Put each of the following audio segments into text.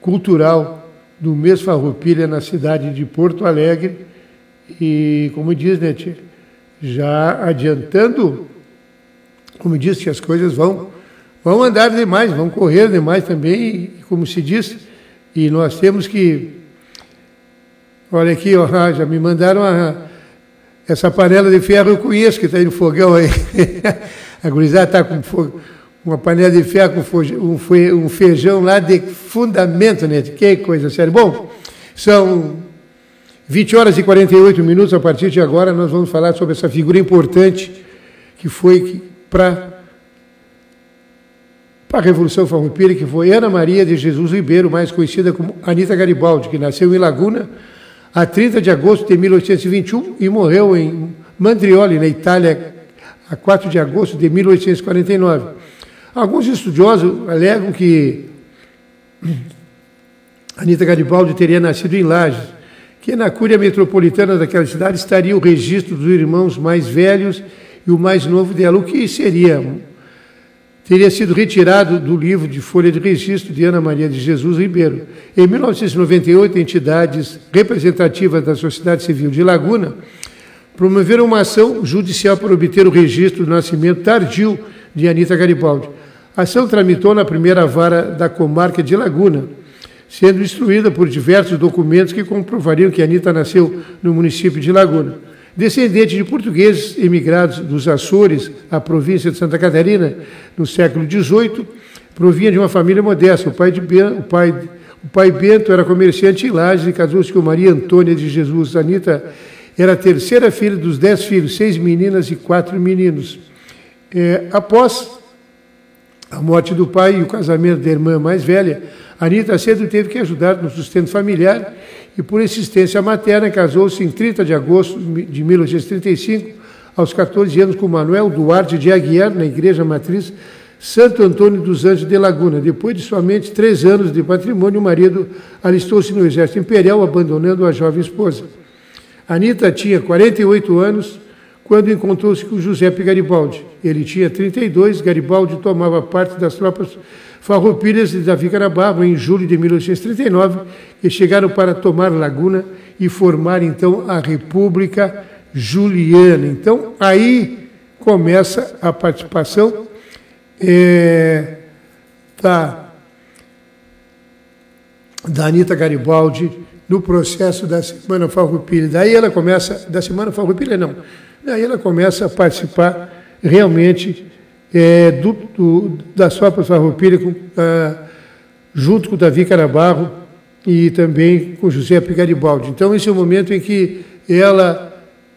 cultural do mês Farroupilha na cidade de Porto Alegre. E, como diz, né, tia, já adiantando, como diz, que as coisas vão andar demais, vão correr demais também, como se diz, e nós temos que... Olha aqui, ó, já me mandaram essa panela de ferro, eu conheço, que está aí no fogão aí. A gurizada está com uma panela de ferro com um feijão lá de fundamento, né? Que coisa séria. Bom, são 20 horas e 48 minutos. A partir de agora nós vamos falar sobre essa figura importante que foi para a Revolução Farroupilha, que foi Ana Maria de Jesus Ribeiro, mais conhecida como Anita Garibaldi, que nasceu em Laguna a 30 de agosto de 1821 e morreu em Mandrioli, na Itália, a 4 de agosto de 1849. Alguns estudiosos alegam que Anita Garibaldi teria nascido em Lages, que na Cúria Metropolitana daquela cidade estaria o registro dos irmãos mais velhos e o mais novo dela, o que teria sido retirado do livro de folha de registro de Ana Maria de Jesus Ribeiro. Em 1998, entidades representativas da sociedade civil de Laguna promoveram uma ação judicial para obter o registro do nascimento tardio de Anita Garibaldi. A ação tramitou na primeira vara da comarca de Laguna, sendo instruída por diversos documentos que comprovariam que Anita nasceu no município de Laguna. Descendente de portugueses emigrados dos Açores à província de Santa Catarina no século XVIII, provinha de uma família modesta. O pai Bento era comerciante em Lages e casou-se com Maria Antônia de Jesus. Anita era a terceira filha dos 10 filhos, 6 meninas e 4 meninos. Após a morte do pai e o casamento da irmã mais velha, Anita cedo teve que ajudar no sustento familiar e, por insistência materna, casou-se em 30 de agosto de 1835, aos 14 anos, com Manuel Duarte de Aguiar, na Igreja Matriz Santo Antônio dos Anjos de Laguna. Depois de somente 3 anos de matrimônio, o marido alistou-se no Exército Imperial, abandonando a jovem esposa. Anita tinha 48 anos quando encontrou-se com Giuseppe Garibaldi. Ele tinha 32, Garibaldi tomava parte das tropas farroupilhas de Davi Canabarro em julho de 1839, que chegaram para tomar Laguna e formar, então, a República Juliana. Então, aí começa a participação da Anita Garibaldi no processo da Semana Farroupilha. Daí ela começa, da Semana Farroupilha não, daí ela começa a participar realmente das tropas Farroupilha, junto com Davi Canabarro e também com José Garibaldi. Então, esse é o momento em que ela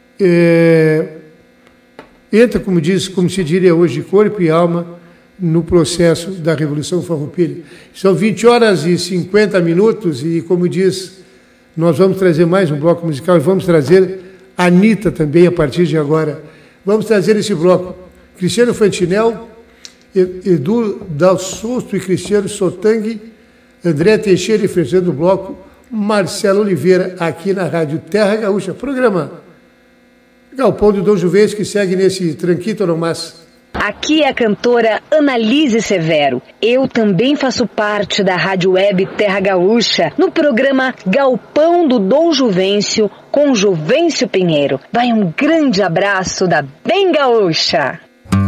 entra, como se diria hoje, corpo e alma no processo da Revolução Farroupilha. São 20 horas e 50 minutos e, como diz, nós vamos trazer mais um bloco musical e vamos trazer Anita também a partir de agora. Vamos trazer esse bloco. Cristiano Fantinel, Edu Dal Sosto e Cristiano Sotangue, André Teixeira e fechando o bloco, Marcelo Oliveira, aqui na Rádio Terra Gaúcha. Programa Galpão do Dom Juvencio, que segue nesse Tranquito Nomás. Aqui é a cantora Annalise Severo. Eu também faço parte da Rádio Web Terra Gaúcha, no programa Galpão do Dom Juvencio, com Juvencio Pinheiro. Vai um grande abraço da Bem Gaúcha!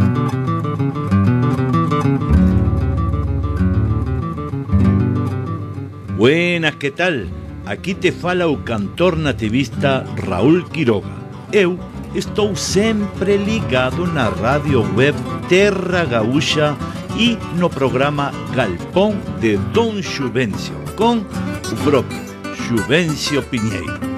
Buenas, que tal? Aqui te fala o cantor nativista Raul Quiroga. Eu estou sempre ligado na rádio web Terra Gaúcha e no programa Galpão de Dom Juvencio, com o próprio Juvencio Pinheiro.